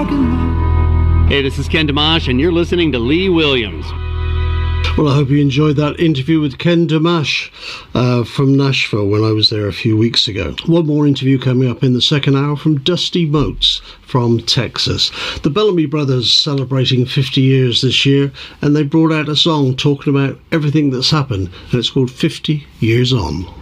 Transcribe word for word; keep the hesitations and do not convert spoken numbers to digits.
parking lot. Hey, this is Ken Dimash, and you're listening to Lee Williams. Well, I hope you enjoyed that interview with Ken Dimash uh, from Nashville when I was there a few weeks ago. One more interview coming up in the second hour from Dusty Motes from Texas. The Bellamy Brothers celebrating fifty years this year, and they brought out a song talking about everything that's happened, and it's called fifty years on.